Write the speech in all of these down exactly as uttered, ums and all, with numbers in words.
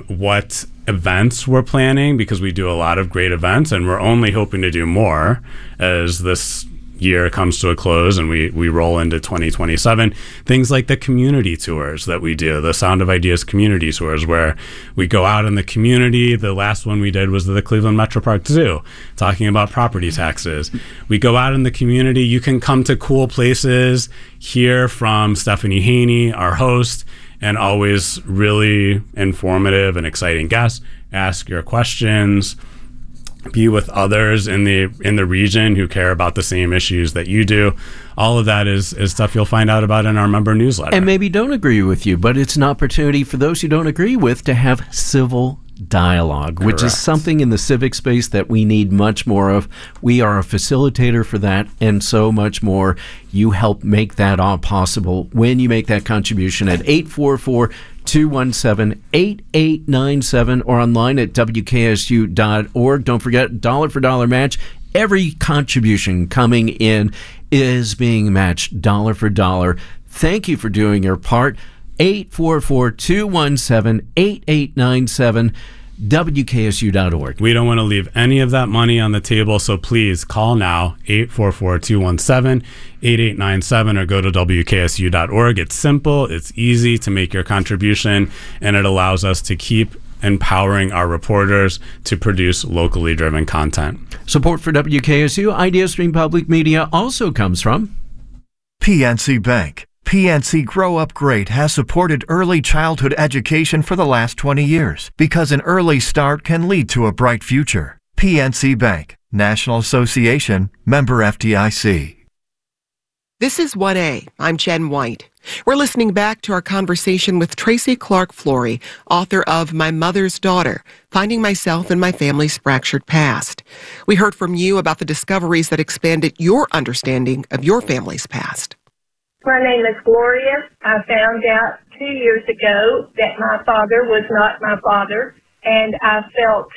what events we're planning, because we do a lot of great events, and we're only hoping to do more as this year comes to a close and we, we roll into twenty twenty-seven. Things like the community tours that we do, the Sound of Ideas community tours, where we go out in the community. The last one we did was the Cleveland Metro Park Zoo, talking about property taxes. We go out in the community. You can come to cool places, hear from Stephanie Haney, our host, and always really informative and exciting guests. Ask your questions. Be with others in the in the region who care about the same issues that you do. All of that is is stuff you'll find out about in our member newsletter. And maybe don't agree with you, but it's an opportunity for those who don't agree with to have civil dialogue, which Correct. is something in the civic space that we need much more of. We are a facilitator for that and so much more. You help make that all possible when you make that contribution at eight four four, two one seven, eight eight nine seven or online at W K S U dot org. Don't forget, dollar for dollar match. Every contribution coming in is being matched dollar for dollar. Thank you for doing your part. eight four four, two one seven, eight eight nine seven, W K S U dot org. We don't want to leave any of that money on the table, so please call now, eight four four, two one seven, eight eight nine seven, or go to W K S U dot org. It's simple, it's easy to make your contribution, and it allows us to keep empowering our reporters to produce locally driven content. Support for W K S U IdeaStream Public Media also comes from P N C Bank. P N C Grow Up Great has supported early childhood education for the last twenty years because an early start can lead to a bright future. P N C Bank, National Association, member F D I C. This is one A. I'm Jen White. We're listening back to our conversation with Tracy Clark Flory, author of My Mother's Daughter, Finding Myself in My Family's Fractured Past. We heard from you about the discoveries that expanded your understanding of your family's past. My name is Gloria. I found out two years ago that my father was not my father, and I felt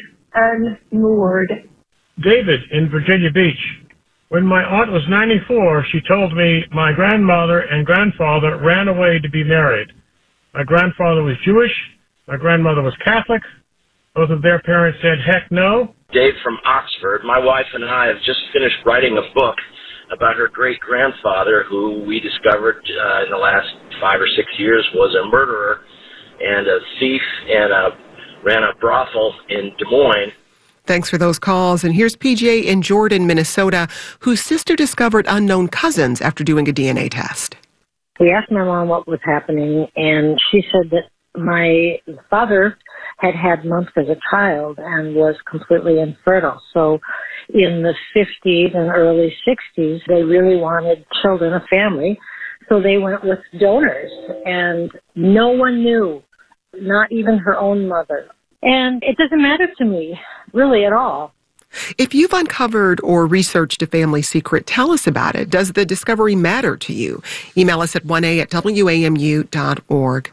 unmoored. David in Virginia Beach. When my aunt was ninety-four, she told me my grandmother and grandfather ran away to be married. My grandfather was Jewish. My grandmother was Catholic. Both of their parents said, heck no. Dave from Oxford. My wife and I have just finished writing a book about her great-grandfather, who we discovered uh, in the last five or six years was a murderer and a thief and a, ran a brothel in Des Moines. Thanks for those calls. And here's P J in Jordan, Minnesota, whose sister discovered unknown cousins after doing a D N A test. We asked my mom what was happening, and she said that my father had had mumps as a child and was completely infertile. So in the fifties and early sixties, they really wanted children, a family, so they went with donors, and no one knew, not even her own mother. And it doesn't matter to me, really, at all. If you've uncovered or researched a family secret, tell us about it. Does the discovery matter to you? Email us at one A at W A M U dot org.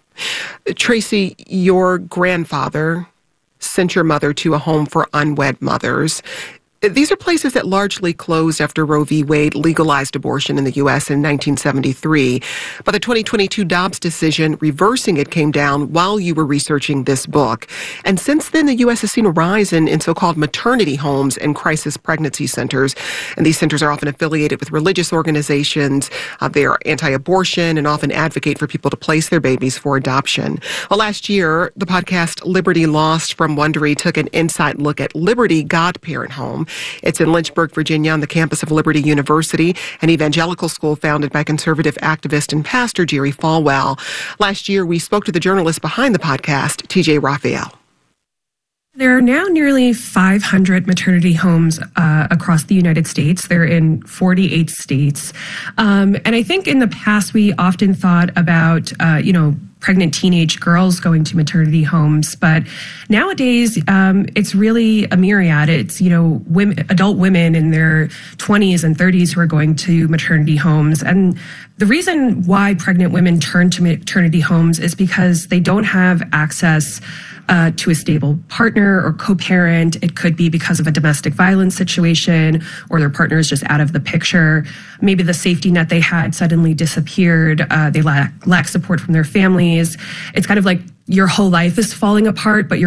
Tracy, your grandfather sent your mother to a home for unwed mothers. These are places that largely closed after Roe v. Wade legalized abortion in the U S in nineteen seventy-three. But the twenty twenty-two Dobbs decision reversing it came down while you were researching this book. And since then, the U S has seen a rise in, in so-called maternity homes and crisis pregnancy centers. And these centers are often affiliated with religious organizations. Uh, they are anti-abortion and often advocate for people to place their babies for adoption. Well, last year, the podcast Liberty Lost from Wondery took an inside look at Liberty Godparent Home. It's in Lynchburg, Virginia, on the campus of Liberty University, an evangelical school founded by conservative activist and pastor Jerry Falwell. Last year, we spoke to the journalist behind the podcast, T J Raphael. There are now nearly five hundred maternity homes uh, across the United States. They're in forty-eight states. Um, and I think in the past, we often thought about, uh, you know, pregnant teenage girls going to maternity homes. But nowadays, um, it's really a myriad. It's, you know, women, adult women in their twenties and thirties who are going to maternity homes. And the reason why pregnant women turn to maternity homes is because they don't have access Uh, to a stable partner or co-parent. It could be because of a domestic violence situation, or their partner is just out of the picture. Maybe the safety net they had suddenly disappeared. Uh, they lack, lack support from their families. It's kind of like your whole life is falling apart, but you're